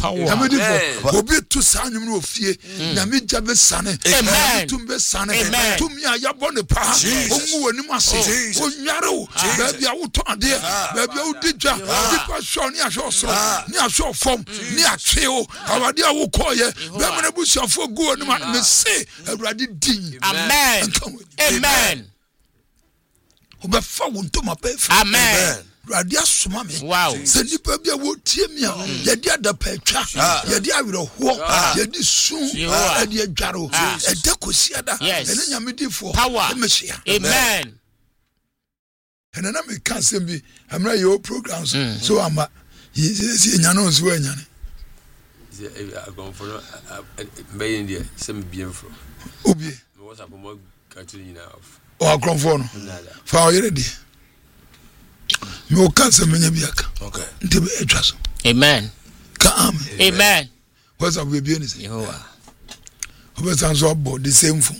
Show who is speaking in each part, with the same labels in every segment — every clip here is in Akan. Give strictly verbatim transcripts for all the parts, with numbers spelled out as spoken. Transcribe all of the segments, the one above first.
Speaker 1: Nyame di fo obi to sa nwum no ofie nyame gya be sane
Speaker 2: amen
Speaker 1: tum be sane tum ya yabo ne pa omu wani ase onyare wo ba bia wo to ade ba bia wo digwa di pa sho ni ahwo so ni ahwo fom ni atwe wo awade a wo koye ba mena busuafo go ni ma me se awurade din
Speaker 2: amen amen
Speaker 1: obefa wo ntoma pa
Speaker 2: amen
Speaker 1: awurade asoma me
Speaker 2: wow
Speaker 1: se nipa bia wo tie mi a ye di adapa twa ye di awere ho ye di sun e di adwaro e de kosiada ene nyame difo e mehia
Speaker 2: amen
Speaker 1: ene na me kan sem bi amra your programs so ama ye nya no so anya ne
Speaker 3: I go for me India some beautiful
Speaker 1: obi
Speaker 3: me was up more catching now
Speaker 1: o akronfo no fa o yere di me o kan sem nya bi aka
Speaker 4: okay
Speaker 1: nte be etwa so
Speaker 2: amen
Speaker 1: ka am
Speaker 2: amen
Speaker 1: what's up we be any say
Speaker 2: Yehovah
Speaker 1: obe san so about the same phone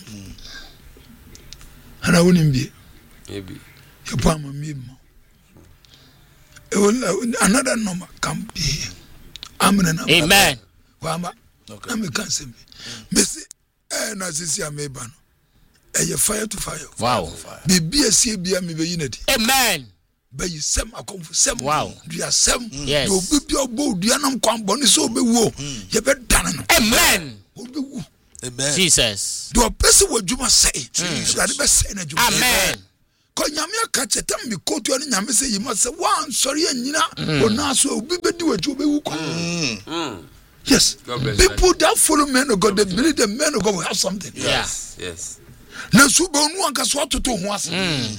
Speaker 1: ana woni mbi
Speaker 3: maybe
Speaker 1: you pa ma mi mo e will another number come be here amen
Speaker 2: amen
Speaker 1: wama okay am kan sem me say eh na sisi ameba no eh ye fire to fire
Speaker 2: wow
Speaker 1: bibi asie bia me be yinadi
Speaker 2: amen
Speaker 1: be yi sem akomfo sem
Speaker 2: wow
Speaker 1: dia sem
Speaker 2: yes
Speaker 1: do bibi obo dia nam kwan boni so be wo ye be dan no
Speaker 2: amen
Speaker 1: obi wu
Speaker 4: amen
Speaker 2: Jesus
Speaker 1: do person wo djuma say so that be say na djuma
Speaker 2: amen
Speaker 1: ko nyame aka chetam mi kotu ani nyame say yima say wan sorry anyina ona so obi be di wadju be wu kwa yes people that follow men of God they believe the men of God will have something
Speaker 2: yes
Speaker 3: yes
Speaker 1: na so be onu anka so atoto ho ase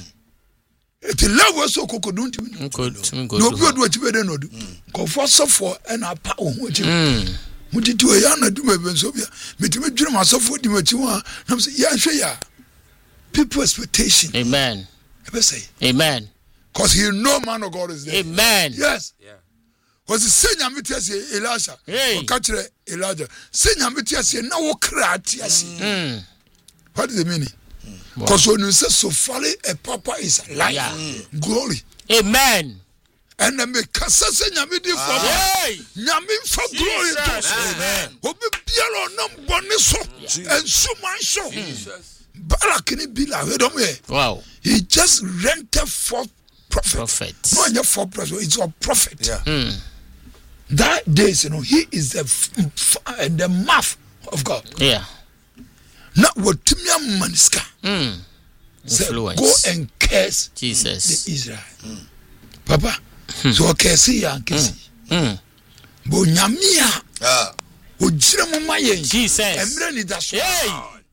Speaker 1: it level so kokodun timi no obi odu achi be de no do ko for so for and apa ohun achi mutiti o ya na du me ben so bia metimi dwere ma so for di machi wa na say ya hwe ya people expectation
Speaker 2: amen
Speaker 1: ebe say
Speaker 2: amen
Speaker 1: cause he no man of God is there
Speaker 2: amen
Speaker 1: yes
Speaker 3: yeah
Speaker 1: was the same metias Elisha
Speaker 2: hey.
Speaker 1: o kachre Elijah same metias na wo kra atias
Speaker 2: mm
Speaker 1: what is the meaning because when you say so folly a papa is life
Speaker 2: yeah.
Speaker 1: glory
Speaker 2: amen
Speaker 1: and the make say nyame di for
Speaker 2: hey
Speaker 1: nyame for glory to
Speaker 4: amen
Speaker 1: obi biara onam bone so and so man so Barak ni bila we don't hear
Speaker 2: wow
Speaker 1: he just rented for prophet
Speaker 2: prophet
Speaker 1: no any for prophet it's a prophet
Speaker 4: yeah
Speaker 2: mm
Speaker 1: that days you know he is the f- f- the mouth of God
Speaker 2: yeah
Speaker 1: na wotimia maniska
Speaker 2: mm influence
Speaker 1: go and curse
Speaker 2: Jesus
Speaker 1: the Israel mm. papa so curse ya curse
Speaker 2: mm
Speaker 1: bo nyamia
Speaker 4: ah
Speaker 1: o jire mo maye
Speaker 2: Jesus
Speaker 1: emre ni da so
Speaker 2: hey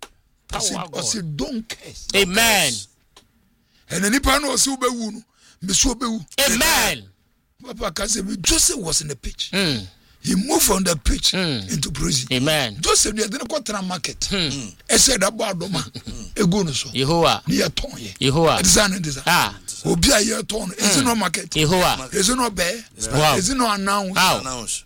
Speaker 1: o se don't curse
Speaker 2: amen
Speaker 1: and nipa no o se obewu no me so obewu
Speaker 2: amen
Speaker 1: papa can say Joseph was in the pitch
Speaker 2: mm
Speaker 1: he moved from the pitch
Speaker 2: mm.
Speaker 1: into prison
Speaker 2: amen
Speaker 1: Joseph dey didn't go to market mm. e said about doma ego no so
Speaker 2: Yehovah
Speaker 1: ni ton ye
Speaker 2: Yehovah
Speaker 1: it is an it is
Speaker 2: ah
Speaker 1: obi aye ton is it no market
Speaker 2: Yehovah
Speaker 1: is it no bear
Speaker 2: wow
Speaker 1: is it no announce
Speaker 4: announce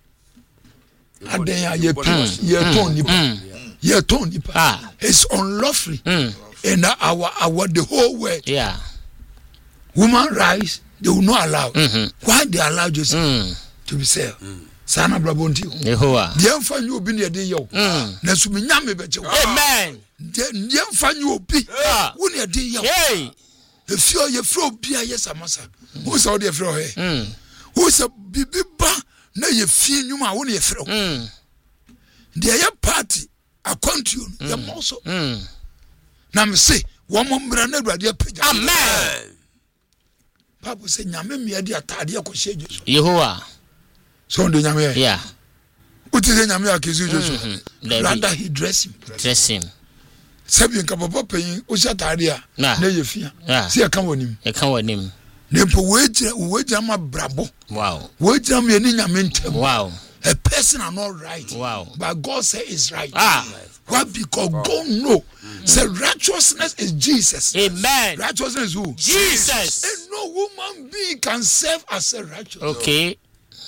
Speaker 1: aden aye pitch ye ton nipa ye ton nipa
Speaker 2: ah
Speaker 1: it's unlawful
Speaker 2: mm.
Speaker 1: in our our the whole world
Speaker 2: yeah
Speaker 1: woman rights they will not allow
Speaker 2: mm-hmm.
Speaker 1: why they allow Joseph
Speaker 2: mm.
Speaker 1: to be sell sana brabonti
Speaker 2: Yehovah
Speaker 1: dey mfa nyu obi ne dey yo na so me nyame beje
Speaker 2: amen
Speaker 1: dey mfa nyu obi wo ne dey yo
Speaker 2: hey
Speaker 1: if you ye fro obi aye samasa who say dey fro he
Speaker 2: mm
Speaker 1: who say bibi ba na ye fie nyuma wo ne ye fro
Speaker 2: mm
Speaker 1: dey ye party account you ye moso
Speaker 2: mm
Speaker 1: na me say wo mo mbra na awurade apagya
Speaker 2: amen
Speaker 1: Bible say nyame me dey atade akɔhye Jesu
Speaker 2: Yehovah
Speaker 1: so ndo nyame
Speaker 2: yeah
Speaker 1: what is nyame akizu Jesu
Speaker 2: mm-hmm.
Speaker 1: rather he dress him
Speaker 2: dress him
Speaker 1: sabi nka papa payin o sha tare a
Speaker 2: na
Speaker 1: ye fia
Speaker 2: yeah.
Speaker 1: se ka wonim
Speaker 2: e kan wonim
Speaker 1: ne po wegira wegira ma brabo
Speaker 2: wow
Speaker 1: wegira me ni nyame ntem
Speaker 2: wow
Speaker 1: a person are not right
Speaker 2: wow
Speaker 1: but God say is right
Speaker 2: ah
Speaker 1: why because wow. God know mm. say righteousness is Jesus
Speaker 2: amen
Speaker 1: righteousness is who
Speaker 2: Jesus
Speaker 1: and no woman being can serve as a righteous
Speaker 2: okay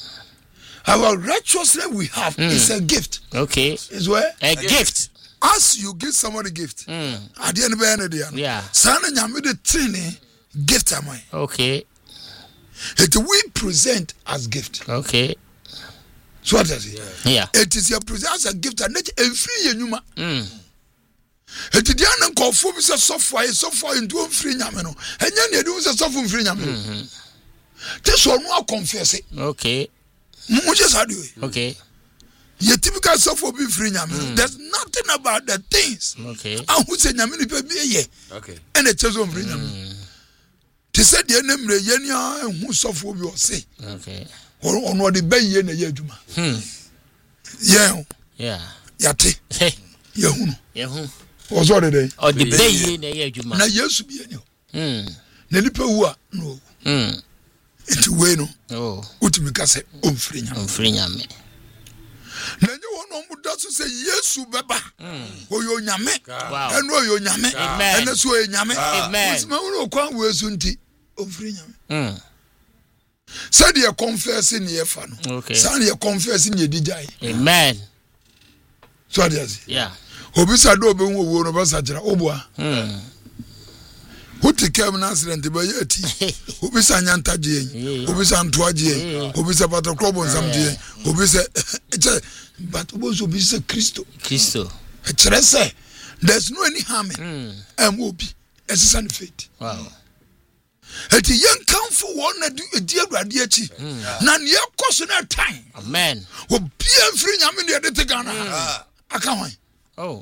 Speaker 1: our righteousness we have mm. is a gift
Speaker 2: okay
Speaker 1: is where
Speaker 2: a gift
Speaker 1: as you give somebody a gift
Speaker 2: mm.
Speaker 1: at the end of the day
Speaker 2: yeah
Speaker 1: sana nyame de training gift am I
Speaker 2: okay
Speaker 1: it we present as gift
Speaker 2: okay
Speaker 1: So what does it?
Speaker 2: Yeah.
Speaker 1: It is your present as a gift and not a free yuma.
Speaker 2: Mm.
Speaker 1: It is the other call for me so far so far into a free yamano. And then you do so from free yamano. This one will confess it.
Speaker 2: Okay.
Speaker 1: Much how do you?
Speaker 2: Okay.
Speaker 1: Your typical suffer be free yamano. There's nothing about the things.
Speaker 2: Okay.
Speaker 1: And who say yamini baby ye?
Speaker 3: Okay.
Speaker 1: And it says on free yamano. They said the name Yenya and who suffer will say.
Speaker 2: Okay.
Speaker 1: Or on what the bay in a year.
Speaker 2: Hmm.
Speaker 1: Yeah.
Speaker 2: Yeah.
Speaker 1: Yate.
Speaker 2: Hey.
Speaker 1: Yahoo.
Speaker 2: Yahoo.
Speaker 1: Was what a day.
Speaker 2: Or the bay in a year, you
Speaker 1: Now, yes, be any.
Speaker 2: Hmm.
Speaker 1: Nelipa, no.
Speaker 2: Hmm.
Speaker 1: Into Weno.
Speaker 2: Oh.
Speaker 1: Utimikase, um, free.
Speaker 2: I'm free, yammy.
Speaker 1: Now, you want to does say yes, Baba. Oh, you yame.
Speaker 2: Wow.
Speaker 1: And no, you yame.
Speaker 2: Amen.
Speaker 1: And that's why yame.
Speaker 2: Amen.
Speaker 1: It's my own quan was unti. Oh, free.
Speaker 2: Hmm.
Speaker 1: Said you're confessing your fan.
Speaker 2: Okay.
Speaker 1: Said you're confessing your D J.
Speaker 2: Amen.
Speaker 1: So what does it?
Speaker 2: Yeah.
Speaker 1: Obisa do be wo wo no basa jira obua.
Speaker 2: Hmm.
Speaker 1: Who take care of an accident by yeti? Obisa nyanta je. Obisa ntoa je. Obisa patro club on some je. Obisa but obisa obisa Christo.
Speaker 2: Christo.
Speaker 1: Echrese. There's no any harm. Am obi. Esisa faith.
Speaker 2: Wow.
Speaker 1: Eti yen come for one na do edi awrade achi. Na ne yakoso na time.
Speaker 2: Amen.
Speaker 1: Obi amfiri nyame ne de te Ghana. Aka hwan.
Speaker 2: Oh.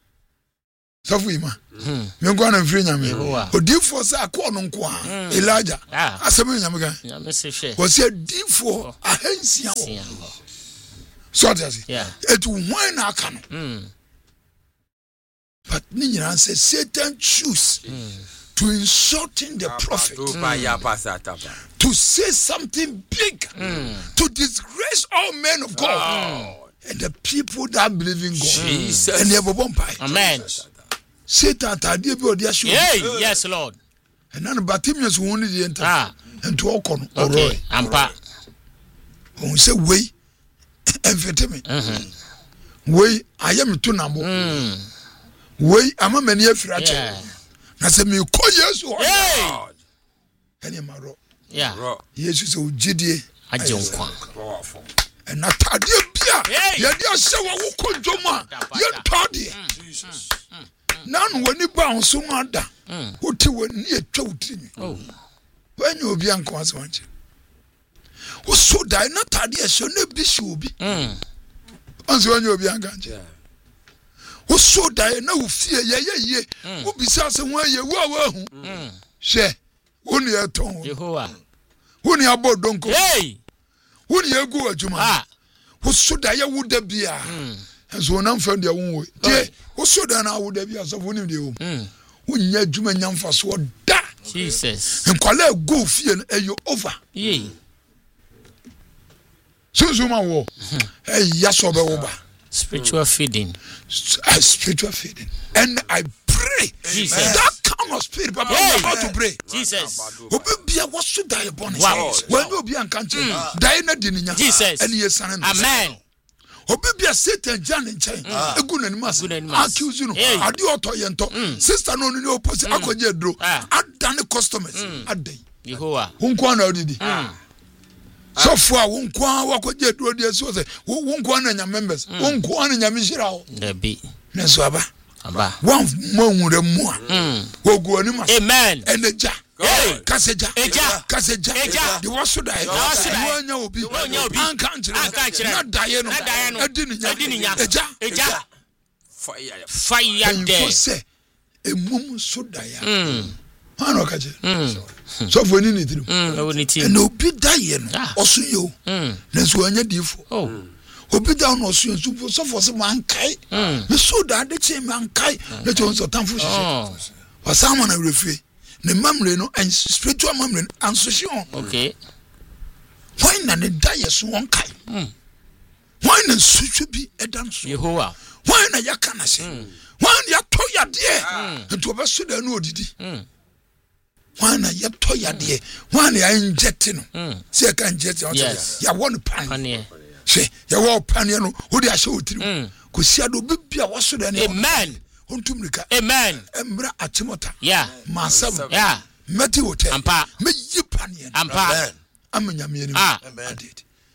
Speaker 1: So for him. Me go na free nyame.
Speaker 2: Yehowa.
Speaker 1: Odifo say akọ no nko a. Elijah.
Speaker 2: Ah.
Speaker 1: Asem nyame kan.
Speaker 2: Nyame se hwe.
Speaker 1: Was a difo ahansia wo.
Speaker 2: Sia.
Speaker 1: So that's it.
Speaker 2: Yeah.
Speaker 1: It wine na aka no.
Speaker 2: Hmm.
Speaker 1: But ni nyina say Satan choose to insulting the prophet. To say something big. To disgrace all men of God.
Speaker 3: Oh.
Speaker 1: And the people that believe in God.
Speaker 3: Jesus.
Speaker 1: And they have a bumpy.
Speaker 2: Amen.
Speaker 1: Satan tadi bi odi asho.
Speaker 2: Hey, yes, Lord.
Speaker 1: And none Bartimaeus who only the enter.
Speaker 2: Ah.
Speaker 1: And to walk on.
Speaker 2: Okay. Ampa.
Speaker 1: When say way and me. Way I am to number. Way I'm a many fraction.
Speaker 2: Yeah.
Speaker 1: Na say me call Yesu.
Speaker 2: Hey.
Speaker 1: And him ro.
Speaker 2: Yeah.
Speaker 1: Yesu say ojidie.
Speaker 2: Ajonkwa.
Speaker 3: Powerful.
Speaker 1: And na tadi bia.
Speaker 2: Hey.
Speaker 1: Ya dia say wa wo konjoma. Ya tadi.
Speaker 3: Jesus.
Speaker 1: Nan woni ba onso ada. Oti woni etwa utimi.
Speaker 2: Oh.
Speaker 1: When you be anko aswanche. Wo so dai na tadi e so na bi shi obi.
Speaker 2: Mm.
Speaker 1: Onso when you be ankanche. Wo so dai na wo fie ye ye ye. Wo bisa se ho ye wo wa hu.
Speaker 2: Mm.
Speaker 1: Hwe. Woni eton.
Speaker 2: Yehowa.
Speaker 1: Woni abodonko.
Speaker 2: Hey.
Speaker 1: Woni egu adwuma.
Speaker 2: Ah.
Speaker 1: Wo so dai ye wo da bia. Enso na mfa de wo wo. Tie. Wo so dai na wo da bia so woni de wo.
Speaker 2: Mm.
Speaker 1: Wonya adwuma nyamfa so da.
Speaker 2: Jesus.
Speaker 1: Nkwala go fie no ayo over.
Speaker 2: Yee.
Speaker 1: So so ma wo. Eh yaso be wo ba.
Speaker 2: Spiritual feeding.
Speaker 1: Uh, spiritual feeding. And I pray
Speaker 2: Jesus.
Speaker 1: that kind of spirit, Papa,
Speaker 2: Hey.
Speaker 1: I'm about to pray.
Speaker 2: Jesus.
Speaker 1: Obibia was so die bonus.
Speaker 2: Wow.
Speaker 1: When you be unconscious, die na dininya.
Speaker 2: Jesus.
Speaker 1: And yes,
Speaker 2: Amen.
Speaker 1: Obibia Satan Jan in chain. A good animas.
Speaker 2: Good animas.
Speaker 1: Accuse you.
Speaker 2: Hey.
Speaker 1: I do auto yento. Sister no no opposite. I could get draw.
Speaker 2: Ah.
Speaker 1: I done the customers. I day.
Speaker 2: Yehowa.
Speaker 1: Unkwana odidi.
Speaker 2: Mm.
Speaker 1: So far, unkwa wakoje draw the so say. Unkwana nya members. Unkwana nya mishira o.
Speaker 2: Debi.
Speaker 1: Neso aba.
Speaker 2: Aba.
Speaker 1: One more mua.
Speaker 2: Mm.
Speaker 1: Ogu animas.
Speaker 2: Amen.
Speaker 1: And the ja.
Speaker 2: Hey.
Speaker 1: Kaseja.
Speaker 2: Eja.
Speaker 1: Kaseja.
Speaker 2: Eja.
Speaker 1: The was so die.
Speaker 2: was so die.
Speaker 1: Wanya obi.
Speaker 2: Wanya obi.
Speaker 1: Anka nchire.
Speaker 2: Anka nchire.
Speaker 1: Na die no.
Speaker 2: Na die no.
Speaker 1: Edini nya.
Speaker 2: Edini nya.
Speaker 1: Eja.
Speaker 2: Eja.
Speaker 3: Fire.
Speaker 2: Fire
Speaker 1: And
Speaker 2: there.
Speaker 1: for say emum so die.
Speaker 2: Mm.
Speaker 1: Ano kaje.
Speaker 2: Mm.
Speaker 1: So for ni ni tiru.
Speaker 2: Mm. Ewo ni
Speaker 1: And
Speaker 2: team.
Speaker 1: obi die no.
Speaker 2: Ah.
Speaker 1: Oso yo.
Speaker 2: Mm.
Speaker 1: Na so anya difo.
Speaker 2: Oh.
Speaker 1: Obi da no oso yo so for say man kai.
Speaker 2: Mm.
Speaker 1: Me so da de che man kai. Na che on so tamfo hye.
Speaker 2: Oh.
Speaker 1: Wasama na refie. Ne mamre no and spiritual mamre and so on.
Speaker 2: Okay.
Speaker 1: Why na ne die so on kai?
Speaker 2: Mm.
Speaker 1: Why na suchu bi edan so?
Speaker 2: Yehowa.
Speaker 1: Why na yakana se? Why na to ya de? Nto be so da no odidi.
Speaker 2: Mm.
Speaker 1: Why na ya to ya de? Why na ya inject no?
Speaker 2: Mm.
Speaker 1: Se ka inject on
Speaker 2: Yes.
Speaker 1: ya won pan.
Speaker 2: Panie.
Speaker 1: Se ya wo pan no, wo de ahye otiri.
Speaker 2: Mm.
Speaker 1: Ko sia do bibia wo so da ne.
Speaker 2: Amen.
Speaker 1: Ontumrika.
Speaker 2: Amen.
Speaker 1: Embra achimota.
Speaker 2: Yeah.
Speaker 1: Masam.
Speaker 2: Yeah.
Speaker 1: Meti hotel.
Speaker 2: Ampa.
Speaker 1: Me yi pan ye.
Speaker 2: Ampa.
Speaker 1: Amanyame ni.
Speaker 2: Ah.
Speaker 1: Amen.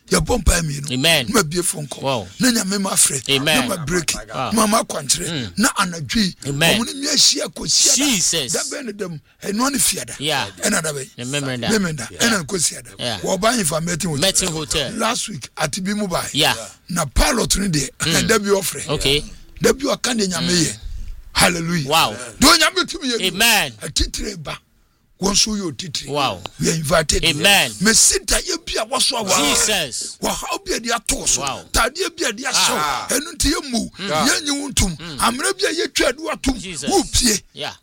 Speaker 1: ya bompa mi no
Speaker 2: amen
Speaker 1: ma bie fonko
Speaker 2: wow
Speaker 1: na nya me ma frɛ na ma break ma ma kwankyere na anadwi omo ne mia hia kosia da
Speaker 2: Jesus
Speaker 1: da ben dem eno ne fiada
Speaker 2: yeah
Speaker 1: ena da be
Speaker 2: remember
Speaker 1: remember ena kosia da wo ban fa meeting hotel
Speaker 2: meeting hotel
Speaker 1: last week at bi mu bai
Speaker 2: yeah
Speaker 1: na pilot ne de da bi ofre
Speaker 2: okay
Speaker 1: da bi aka de nyame ye hallelujah
Speaker 2: wow
Speaker 1: do nyame tumi ye
Speaker 2: amen
Speaker 1: atitire ba wonso yo titiri
Speaker 2: wow
Speaker 1: we are invited
Speaker 2: amen
Speaker 1: me sita ye bia waso awa
Speaker 2: Jesus
Speaker 1: wa how bia dia toso
Speaker 2: wow
Speaker 1: tade bia dia show enu ntie mu ye nyi wontum amre bia ye twa du atum wo pie
Speaker 2: yeah